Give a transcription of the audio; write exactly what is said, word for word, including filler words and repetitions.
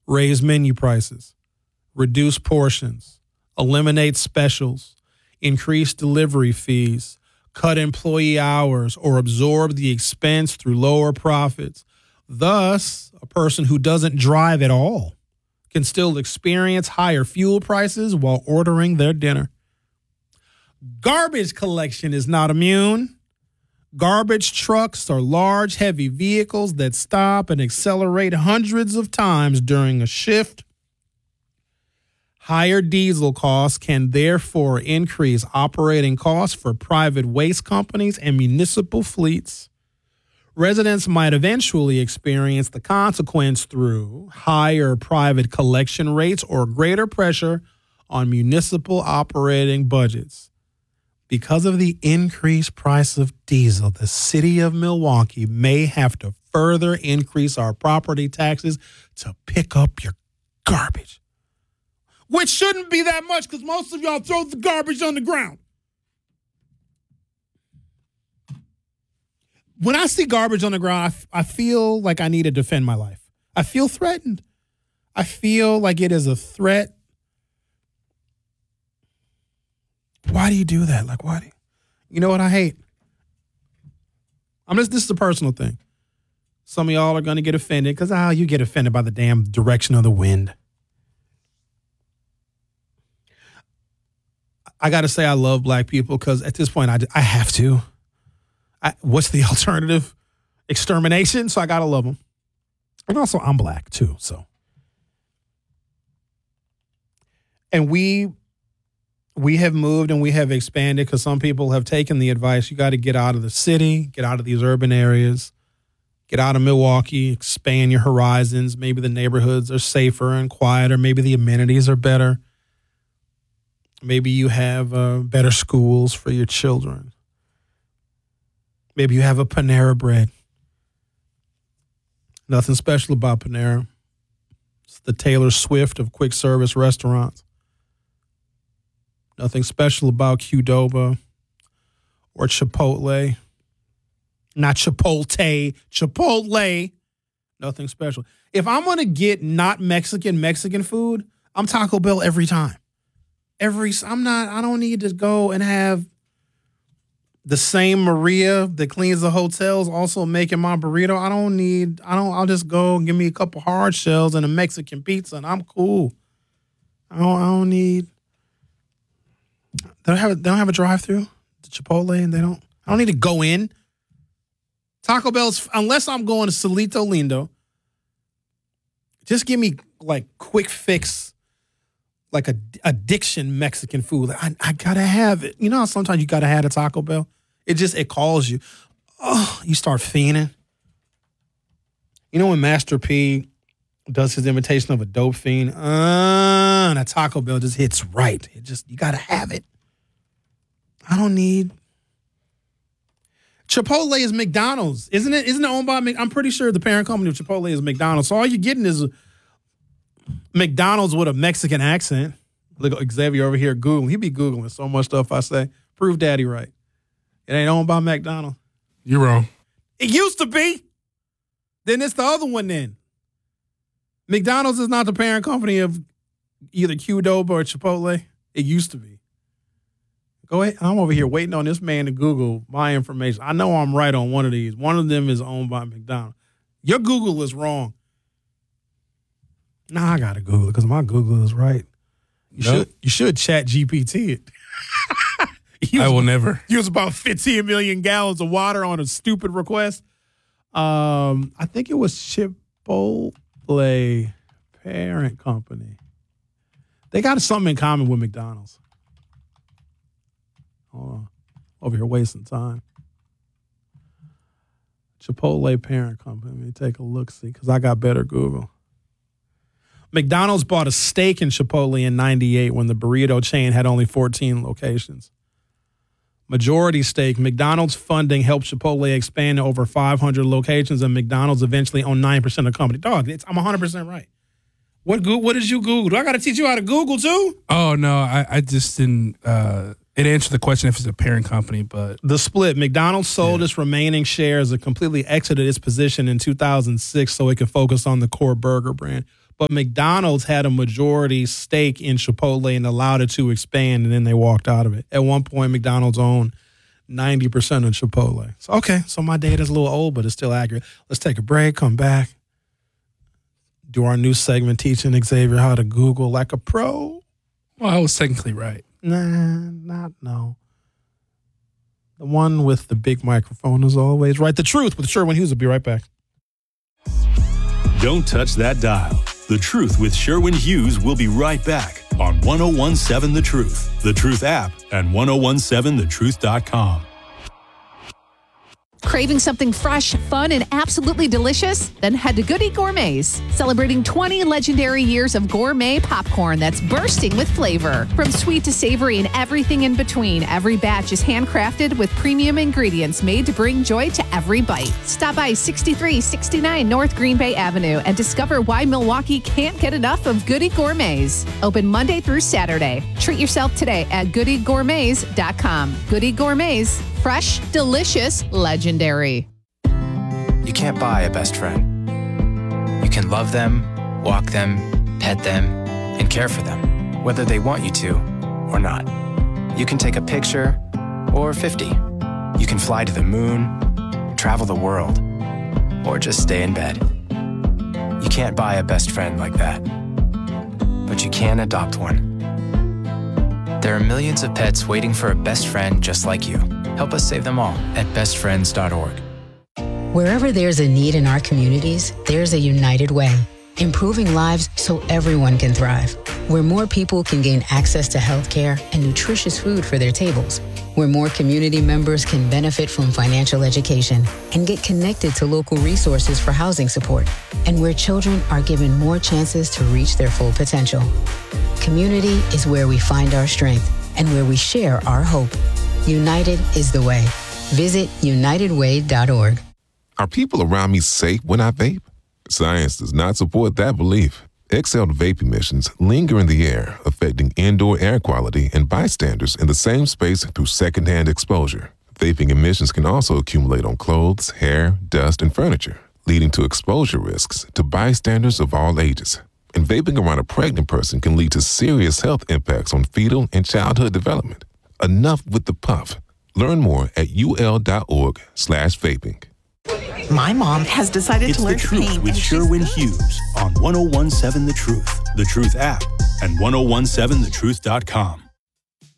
raise menu prices, reduce portions, eliminate specials, increase delivery fees, cut employee hours, or absorb the expense through lower profits. Thus, a person who doesn't drive at all can still experience higher fuel prices while ordering their dinner. Garbage collection is not immune. Garbage trucks are large, heavy vehicles that stop and accelerate hundreds of times during a shift. Higher diesel costs can therefore increase operating costs for private waste companies and municipal fleets. Residents might eventually experience the consequence through higher private collection rates or greater pressure on municipal operating budgets. Because of the increased price of diesel, the city of Milwaukee may have to further increase our property taxes to pick up your garbage. Which shouldn't be that much because most of y'all throw the garbage on the ground. When I see garbage on the ground, I, f- I feel like I need to defend my life. I feel threatened. I feel like it is a threat. Why do you do that? Like, why do you? You know what I hate? I'm just, this is a personal thing. Some of y'all are going to get offended because, oh, you get offended by the damn direction of the wind. I got to say I love black people because at this point, I, I have to. I, what's the alternative? Extermination. So I got to love them. And also, I'm black too. So, and we we have moved and we have expanded because some people have taken the advice. You got to get out of the city, get out of these urban areas, get out of Milwaukee, expand your horizons. Maybe the neighborhoods are safer and quieter. Maybe the amenities are better. Maybe you have uh, better schools for your children. Maybe you have a Panera Bread. Nothing special about Panera. It's the Taylor Swift of quick service restaurants. Nothing special about Qdoba or Chipotle. Not Chipotle, Chipotle. Nothing special. If I'm going to get not Mexican, Mexican food, I'm Taco Bell every time. Every, I'm not, I don't need to go and have the same Maria that cleans the hotels also making my burrito. I don't need, I don't, I'll just go and give me a couple hard shells and a Mexican pizza and I'm cool. I don't, I don't need, they don't have a, they don't have a drive-through to Chipotle and they don't, I don't need to go in. Taco Bell's, unless I'm going to Solito Lindo, just give me like quick fix, like a addiction Mexican food. Like, I, I gotta have it. You know how sometimes you gotta have a Taco Bell? It just, it calls you. Oh, you start fiending. You know when Master P does his imitation of a dope fiend? Uh, and a Taco Bell just hits right. It just, you gotta have it. I don't need. Chipotle is McDonald's, isn't it? Isn't it owned by, I'm pretty sure the parent company of Chipotle is McDonald's. So all you're getting is McDonald's with a Mexican accent. Look at Xavier over here Googling. He be Googling so much stuff I say. Prove daddy right. It ain't owned by McDonald's. You're wrong. It used to be. Then it's the other one then. McDonald's is not the parent company of either Qdoba or Chipotle. It used to be. Go ahead. I'm over here waiting on this man to Google my information. I know I'm right on one of these. One of them is owned by McDonald's. Your Google is wrong. Nah, I gotta Google it because my Google is right. You nope. should you should chat G P T it. I will never. Use about fifteen million gallons of water on a stupid request. Um, I think it was Chipotle parent company. They got something in common with McDonald's. Hold on. Over here wasting time. Chipotle parent company. Let me take a look, see, because I got better Google. McDonald's bought a stake in Chipotle in ninety-eight when the burrito chain had only fourteen locations. Majority stake, McDonald's funding helped Chipotle expand to over five hundred locations, and McDonald's eventually owned nine percent of the company. Dog, it's, I'm one hundred percent right. What What did you Google? Do I got to teach you how to Google too? Oh, no, I, I just didn't. Uh, it answered the question if it's a parent company, but. The split. McDonald's sold yeah. its remaining shares and completely exited its position in two thousand six so it could focus on the core burger brand. but McDonald's had a majority stake in Chipotle and allowed it to expand, and then they walked out of it. At one point, McDonald's owned ninety percent of Chipotle. So, okay, so my data's a little old, but it's still accurate. Let's take a break, come back, do our new segment teaching Xavier how to Google like a pro. Well, I was technically right. Nah, not no. The one with the big microphone is always right. The Truth with Sherwin Hughes will be right back. Don't touch that dial. The Truth with Sherwin Hughes will be right back on one oh one point seven The Truth, The Truth app, and ten seventeen the truth dot com. Craving something fresh, fun, and absolutely delicious? Then head to Goody Gourmets, celebrating twenty legendary years of gourmet popcorn that's bursting with flavor. From sweet to savory and everything in between, every batch is handcrafted with premium ingredients made to bring joy to every bite. Stop by sixty-three sixty-nine North Green Bay Avenue and discover why Milwaukee can't get enough of Goody Gourmets. Open Monday through Saturday. Treat yourself today at goody gourmets dot com. Goody Gourmets. Fresh, delicious, legendary. You can't buy a best friend. You can love them, walk them, pet them, and care for them, whether they want you to or not. You can take a picture or fifty. You can fly to the moon, travel the world, or just stay in bed. You can't buy a best friend like that, but you can adopt one. There are millions of pets waiting for a best friend just like you. Help us save them all at best friends dot org. Wherever there's a need in our communities, there's a United Way, improving lives so everyone can thrive. Where more people can gain access to healthcare and nutritious food for their tables. Where more community members can benefit from financial education and get connected to local resources for housing support. And where children are given more chances to reach their full potential. Community is where we find our strength and where we share our hope. United is the way. Visit united way dot org. Are people around me safe when I vape? Science does not support that belief. Exhaled vape emissions linger in the air, affecting indoor air quality and bystanders in the same space through secondhand exposure. Vaping emissions can also accumulate on clothes, hair, dust, and furniture, leading to exposure risks to bystanders of all ages. And vaping around a pregnant person can lead to serious health impacts on fetal and childhood development. Enough with the puff. Learn more at ul.org slash vaping. My mom has decided It's to learn The to Truth paint. with Sherwin Hughes on ten seventeen The Truth, The Truth app, and ten seventeen the truth dot com.